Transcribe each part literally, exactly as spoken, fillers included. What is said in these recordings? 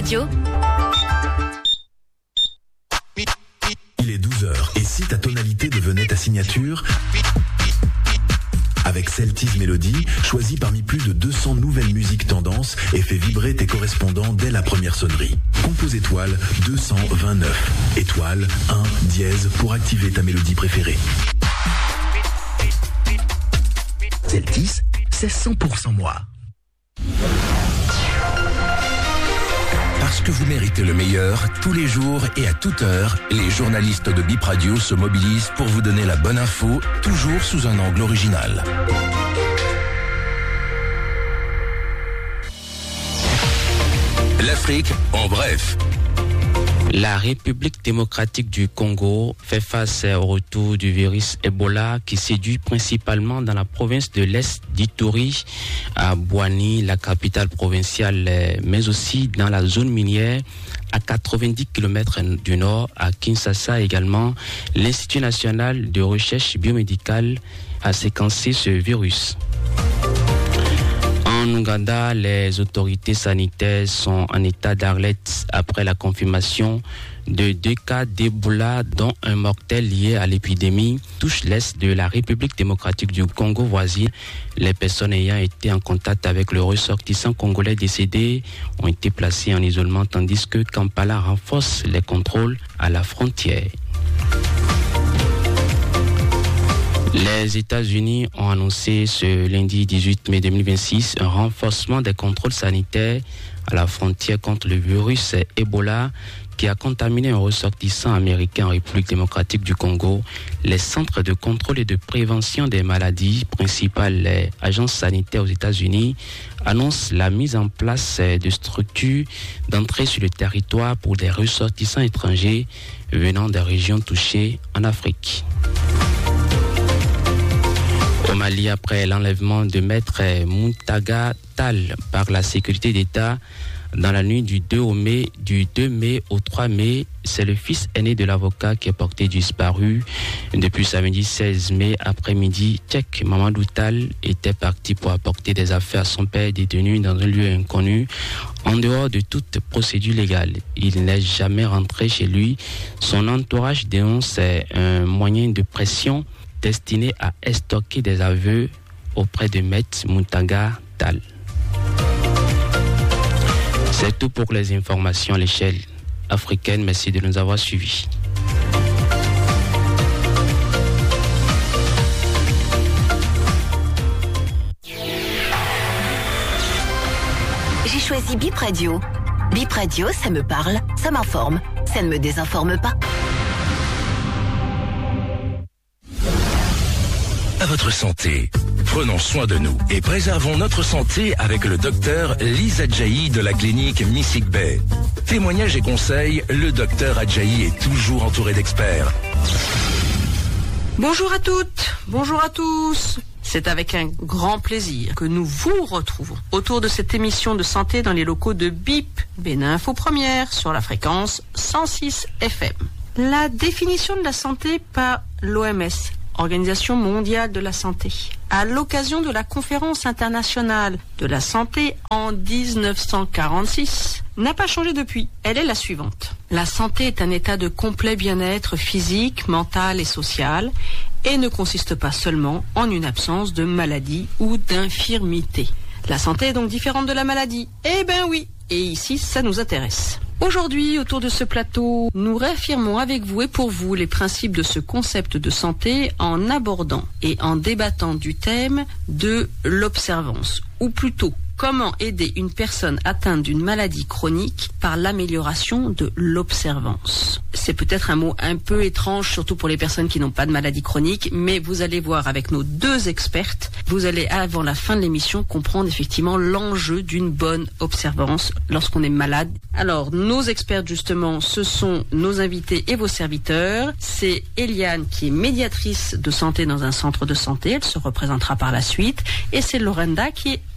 Radio. Il est douze heures et si ta tonalité devenait ta signature? Avec Celti's Melody, choisis parmi plus de deux cents nouvelles musiques tendances et fais vibrer tes correspondants dès la première sonnerie. Compose étoile deux cent vingt-neuf, étoile un dièse pour activer ta mélodie préférée. Celti's, c'est cent pour cent moi. Parce que vous méritez le meilleur, tous les jours et à toute heure, les journalistes de Bip Radio se mobilisent pour vous donner la bonne info, toujours sous un angle original. L'Afrique en bref. La République démocratique du Congo fait face au retour du virus Ebola qui séduit principalement dans la province de l'Est d'Ituri, à Bouani, la capitale provinciale, mais aussi dans la zone minière à quatre-vingt-dix kilomètres du nord, à Kinshasa également. L'Institut national de recherche biomédicale a séquencé ce virus. En Ouganda, les autorités sanitaires sont en état d'alerte après la confirmation de deux cas d'Ebola, dont un mortel lié à l'épidémie touche l'est de la République démocratique du Congo voisine. Les personnes ayant été en contact avec le ressortissant congolais décédé ont été placées en isolement, tandis que Kampala renforce les contrôles à la frontière. Les États-Unis ont annoncé ce lundi dix-huit mai deux mille vingt-six un renforcement des contrôles sanitaires à la frontière contre le virus Ebola qui a contaminé un ressortissant américain en République démocratique du Congo. Les centres de contrôle et de prévention des maladies, principales agences sanitaires aux États-Unis, annoncent la mise en place de structures d'entrée sur le territoire pour des ressortissants étrangers venant des régions touchées en Afrique. Au Mali, après l'enlèvement de maître Mountaga Tall par la sécurité d'État dans la nuit du deux mai, du deux mai au trois mai, c'est le fils aîné de l'avocat qui est porté disparu. Depuis samedi seize mai après-midi, Tchèque Mamadou Tall était parti pour apporter des affaires à son père détenu dans un lieu inconnu, en dehors de toute procédure légale. Il n'est jamais rentré chez lui. Son entourage dénonce un moyen de pression destiné à stocker des aveux auprès de maître Mountaga Tall. C'est tout pour les informations à l'échelle africaine. Merci de nous avoir suivis. J'ai choisi Bip Radio. Bip Radio, ça me parle, ça m'informe, ça ne me désinforme pas. À votre santé. Prenons soin de nous et préservons notre santé avec le docteur Lise Adjaï de la clinique Missig Bay. Témoignages et conseils, le docteur Adjaï est toujours entouré d'experts. Bonjour à toutes, bonjour à tous. C'est avec un grand plaisir que nous vous retrouvons autour de cette émission de santé dans les locaux de Bip, Bénin Info Première, sur la fréquence cent six F M. La définition de la santé par l'O M S, Organisation mondiale de la santé, à l'occasion de la conférence internationale de la santé en dix-neuf cent quarante-six, n'a pas changé depuis. Elle est la suivante. La santé est un état de complet bien-être physique, mental et social et ne consiste pas seulement en une absence de maladie ou d'infirmité. La santé est donc différente de la maladie. Eh ben oui, et ici ça nous intéresse. Aujourd'hui, autour de ce plateau, nous réaffirmons avec vous et pour vous les principes de ce concept de santé en abordant et en débattant du thème de l'observance, ou plutôt comment aider une personne atteinte d'une maladie chronique par l'amélioration de l'observance. C'est peut-être un mot un peu étrange, surtout pour les personnes qui n'ont pas de maladie chronique, mais vous allez voir avec nos deux expertes, vous allez avant la fin de l'émission comprendre effectivement l'enjeu d'une bonne observance lorsqu'on est malade. Alors, nos expertes justement, ce sont nos invités et vos serviteurs. C'est Eliane qui est médiatrice de santé dans un centre de santé, elle se représentera par la suite, et c'est Lorenda qui est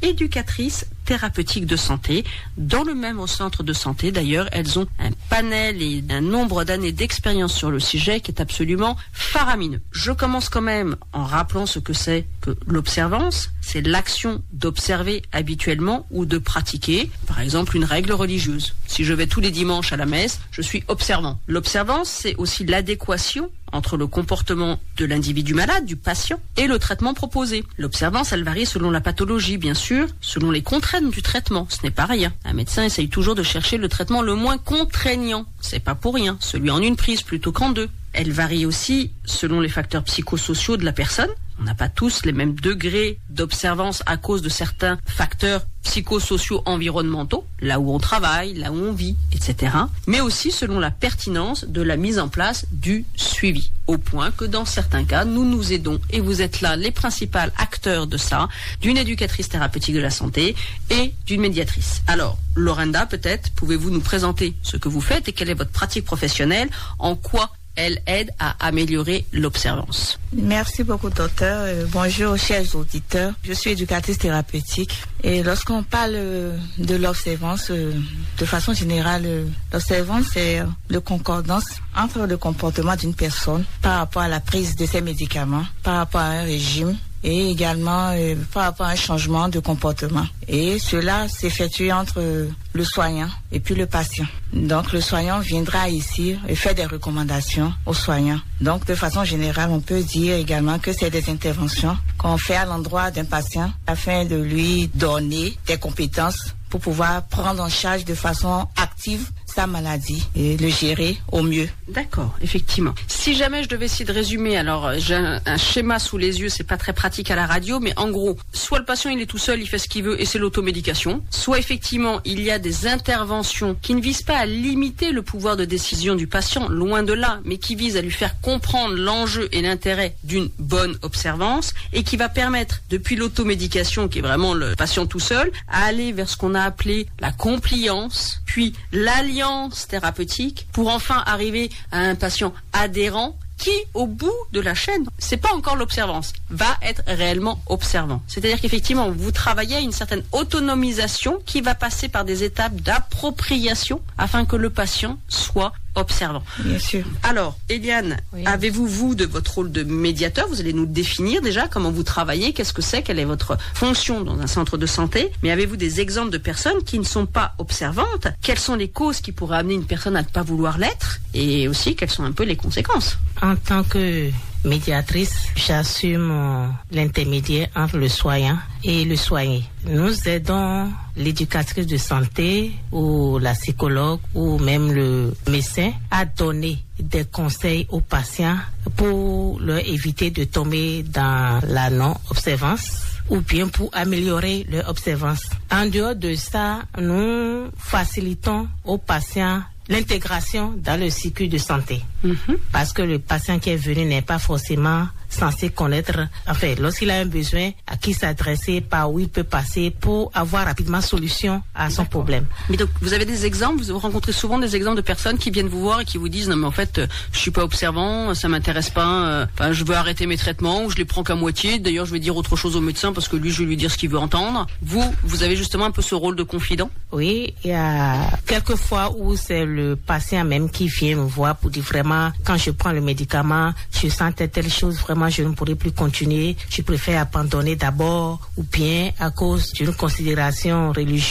éducatrices thérapeutiques de santé. Dans le même centre de santé, d'ailleurs, elles ont un panel et un nombre d'années d'expérience sur le sujet qui est absolument faramineux. Je commence quand même en rappelant ce que c'est que l'observance. C'est l'action d'observer habituellement ou de pratiquer, par exemple, une règle religieuse. Si je vais tous les dimanches à la messe, je suis observant. L'observance, c'est aussi l'adéquation entre le comportement de l'individu malade, du patient, et le traitement proposé. L'observance, elle varie selon la pathologie, bien sûr, selon les contraintes du traitement. Ce n'est pas rien. Un médecin essaye toujours de chercher le traitement le moins contraignant. C'est pas pour rien. Celui en une prise plutôt qu'en deux. Elle varie aussi selon les facteurs psychosociaux de la personne. On n'a pas tous les mêmes degrés d'observance à cause de certains facteurs psychosociaux environnementaux, là où on travaille, là où on vit, et cetera. Mais aussi selon la pertinence de la mise en place du suivi. Au point que dans certains cas, nous nous aidons, et vous êtes là les principaux acteurs de ça, d'une éducatrice thérapeutique de la santé et d'une médiatrice. Alors, Lorenda, peut-être, pouvez-vous nous présenter ce que vous faites et quelle est votre pratique professionnelle, en quoi elle aide à améliorer l'observance. Merci beaucoup, docteur. Euh, bonjour, chers auditeurs. Je suis éducatrice thérapeutique. Et lorsqu'on parle euh, de l'observance, euh, de façon générale, euh, l'observance, c'est euh, le concordance entre le comportement d'une personne par rapport à la prise de ses médicaments, par rapport à un régime, et également euh, par rapport à un changement de comportement. Et cela s'effectue entre euh, le soignant et puis le patient. Donc le soignant viendra ici et fait des recommandations aux soignants. Donc de façon générale, on peut dire également que c'est des interventions qu'on fait à l'endroit d'un patient afin de lui donner des compétences pour pouvoir prendre en charge de façon active sa maladie et le gérer au mieux. D'accord, effectivement. Si jamais je devais essayer de résumer, alors j'ai un, un schéma sous les yeux, c'est pas très pratique à la radio, mais en gros, soit le patient il est tout seul, il fait ce qu'il veut et c'est l'automédication, soit effectivement il y a des interventions qui ne visent pas à limiter le pouvoir de décision du patient, loin de là, mais qui visent à lui faire comprendre l'enjeu et l'intérêt d'une bonne observance et qui va permettre, depuis l'automédication qui est vraiment le patient tout seul, à aller vers ce qu'on a appelé la compliance, puis l'alliance thérapeutique pour enfin arriver à un patient adhérent qui, au bout de la chaîne, c'est pas encore l'observance, va être réellement observant. C'est-à-dire qu'effectivement, vous travaillez à une certaine autonomisation qui va passer par des étapes d'appropriation afin que le patient soit observant. Bien sûr. Alors, Eliane, oui. Avez-vous, vous, de votre rôle de médiateur, vous allez nous définir déjà comment vous travaillez, qu'est-ce que c'est, quelle est votre fonction dans un centre de santé, mais avez-vous des exemples de personnes qui ne sont pas observantes? Quelles sont les causes qui pourraient amener une personne à ne pas vouloir l'être? Et aussi, quelles sont un peu les conséquences? En tant que médiatrice, j'assume l'intermédiaire entre le soignant et le soigné. Nous aidons l'éducatrice de santé ou la psychologue ou même le médecin à donner des conseils aux patients pour leur éviter de tomber dans la non-observance ou bien pour améliorer leur observance. En dehors de ça, nous facilitons aux patients l'intégration dans le cycle de santé. Mm-hmm. Parce que le patient qui est venu n'est pas forcément censé connaître, enfin, lorsqu'il a un besoin, à qui s'adresser, par où il peut passer pour avoir rapidement solution à son D'accord. problème. Mais donc, vous avez des exemples, vous rencontrez souvent des exemples de personnes qui viennent vous voir et qui vous disent, non mais en fait, je suis pas observant, ça m'intéresse pas, euh, enfin, je veux arrêter mes traitements, ou je les prends qu'à moitié, d'ailleurs, je vais dire autre chose au médecin parce que lui, je vais lui dire ce qu'il veut entendre. Vous, vous avez justement un peu ce rôle de confident? Oui, il y a quelques fois où c'est le patient même qui vient me voir pour dire vraiment, quand je prends le médicament, je sens telle, telle chose, vraiment, je ne pourrai plus continuer, je préfère abandonner d'abord, ou bien à cause d'une considération religieuse